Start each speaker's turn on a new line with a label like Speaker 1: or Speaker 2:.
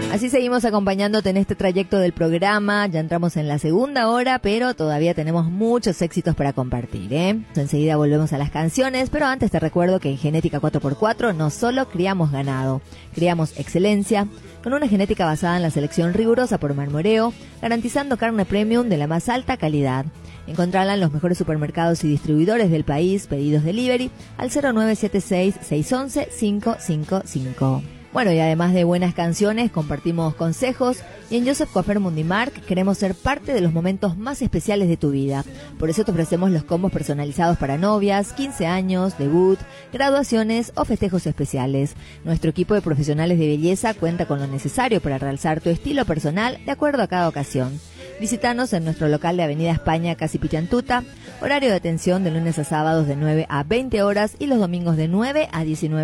Speaker 1: Así seguimos acompañándote en este trayecto del programa. Ya entramos en la segunda hora, pero todavía tenemos muchos éxitos para compartir, ¿eh? Enseguida volvemos a las canciones, pero antes te recuerdo que en Genética 4x4 no solo criamos ganado, criamos excelencia, con una genética basada en la selección rigurosa por marmoreo, garantizando carne premium de la más alta calidad. Encontrala en los mejores supermercados y distribuidores del país. Pedidos delivery al 0976-611-555. Bueno, y además de buenas canciones, compartimos consejos, y en Joseph Coiffeur Mundimark queremos ser parte de los momentos más especiales de tu vida. Por eso te ofrecemos los combos personalizados para novias, 15 años, debut, graduaciones o festejos especiales. Nuestro equipo de profesionales de belleza cuenta con lo necesario para realzar tu estilo personal de acuerdo a cada ocasión. Visítanos en nuestro local de Avenida España, casi Pichantuta, horario de atención de lunes a sábados de 9 a 20 horas y los domingos de 9 a 19